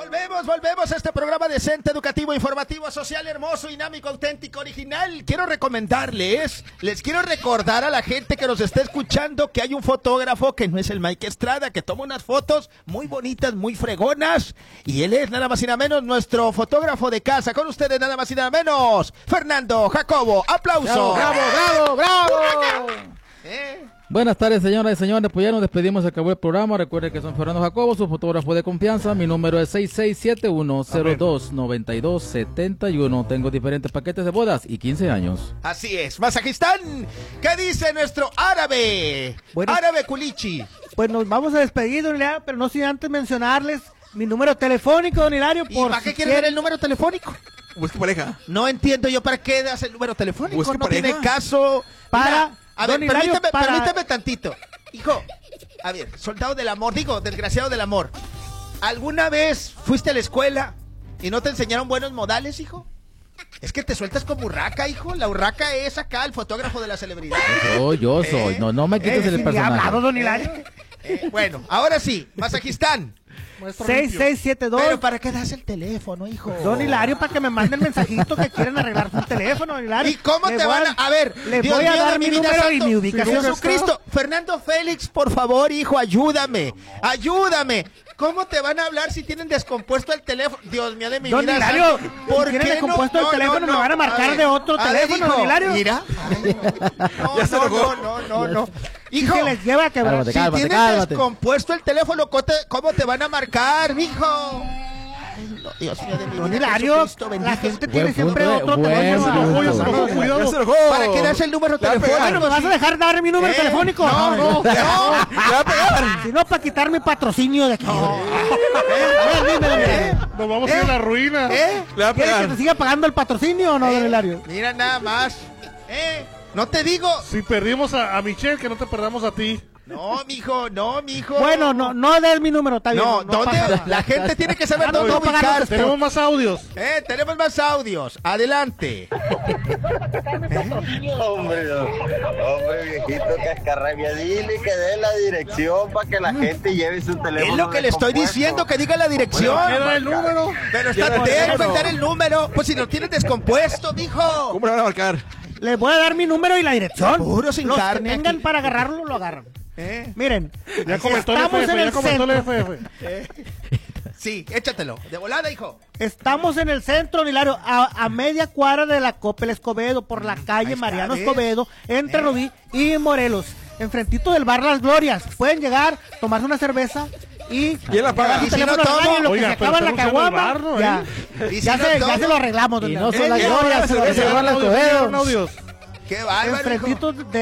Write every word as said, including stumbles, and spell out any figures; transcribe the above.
Volvemos, volvemos a este programa decente, educativo, informativo, social, hermoso, dinámico, auténtico, original. Quiero recomendarles, les quiero recordar a la gente que nos está escuchando que hay un fotógrafo que no es el Mike Estrada, que toma unas fotos muy bonitas, muy fregonas. Y él es nada más y nada menos nuestro fotógrafo de casa. Con ustedes nada más y nada menos, Fernando Jacobo. ¡Aplauso! ¡Bravo, bravo, bravo! bravo! ¿Eh? Buenas tardes, señoras y señores, pues ya nos despedimos, se acabó el programa. Recuerden que son Fernando Jacobo, su fotógrafo de confianza. Mi número es seis seis siete uno, cero dos, nueve dos siete uno. Tengo diferentes paquetes de bodas y quince años. Así es, Mazajistán. ¿Qué dice nuestro árabe? Bueno, árabe Culichi. Pues nos vamos a despedir, don Hilario, pero no sin antes mencionarles mi número telefónico, don Hilario. ¿Y por para qué si quiere dar el número telefónico? Busque pareja. No entiendo yo para qué das el número telefónico. Busque No pareja. tiene caso. Para... Mira, a ver, don Hilario, permíteme, para- permíteme tantito. Hijo, a ver, soldado del amor, digo, desgraciado del amor. ¿Alguna vez fuiste a la escuela y no te enseñaron buenos modales, hijo? Es que te sueltas como urraca, hijo. La urraca es acá el fotógrafo de la celebridad. Soy yo, soy. ¿Eh? No, no me quites ¿Eh? el Ni personaje. hablado, don Hilario. Eh, bueno, ahora sí, Mazajistán. seis seis siete dos. Pero ¿para qué das el teléfono, hijo? Don Hilario, para que me manden mensajito que quieren arreglar su teléfono, don Hilario. ¿Y cómo Le te voy van a...? A ver, les Dios voy a mío dar de mi vida número y santo, mi ubicación. Jesucristo, Fernando Félix, por favor, hijo, ayúdame, ayúdame. ¿Cómo te van a hablar si tienen descompuesto el teléfono? Dios mío de mi Don vida Hilario, santo, si ¿por tienen qué descompuesto no? el teléfono, me van a marcar ver, de otro a ver, teléfono, hijo, don Hilario. Mira. Ay, no, Ya se no, enojó. no, no, no, no. Y Hijo, se les lleva a quebrar. Cálmate, si cálmate, tienes cálmate. descompuesto el teléfono, ¿cómo te, cómo te van a marcar, mijo? Ay, no, Dios mío de mi Don vida, Hilario, Jesucristo, la bendito. gente tiene Buen siempre punto, otro buen teléfono. punto. Oye, Ya se enojó, cuidado. Ya se enojó. ¿Para qué das el número Le va a pegar. telefónico? Bueno, ¿me vas a dejar dar mi número ¿Eh? telefónico? No, no, no. Le va a pegar. Si no, para quitar mi patrocinio de aquí. A ver, dime, don Hilario. Nos vamos a ir a la ruina. ¿Eh? Le va a ¿Quieres que pegar. te siga pagando el patrocinio o no, don Hilario? Mira nada más. ¿Eh? No te digo. Si perdimos a, a Michelle, que no te perdamos a ti. No, mijo, no, mijo. Bueno, no, no des mi número, está bien. No, no ¿dónde? pasa nada. La gente tiene que saber Ah, no, dónde no, pagar los ubicarte. Tenemos más audios. Eh, tenemos más audios. Adelante. Hombre, hombre, viejito cascarrabia, dile que dé la dirección para que la gente lleve su teléfono. Es lo que le estoy descompuesto. diciendo, que diga la dirección. ¿Qué da el número? Pero Ya está lo déjame tengo. dar el número. Pues si lo tienes descompuesto, mijo. ¿Cómo le van a marcar? Les voy a dar mi número y la dirección. Puro sin Los carne que tengan aquí. para agarrarlo, lo agarran. ¿Eh? Miren, Ya comentó el estamos F F, en ya el comentó el centro. F F. Sí, échatelo. De volada, hijo. Estamos en el centro, don Hilario, a, a media cuadra de la Coppel Escobedo, por la calle está, Mariano ¿ves? Escobedo, entre Eh. Rubí y Morelos. Enfrentito del bar Las Glorias. Pueden llegar, tomarse una cerveza y ¿Quién la paga? llevar su ¿Y si teléfono no al tomo? baño, en lo Oiga, que se pero acaba la estamos en el caguama, bar, ¿no? ya, ¿Y si ya, no se, tomo? ya se lo arreglamos, don Y Hilario. no son las Eh, glorias, se lo eh, llevan las Audios, cobedos. audios. Qué bárbaro, hijo. Enfrentito de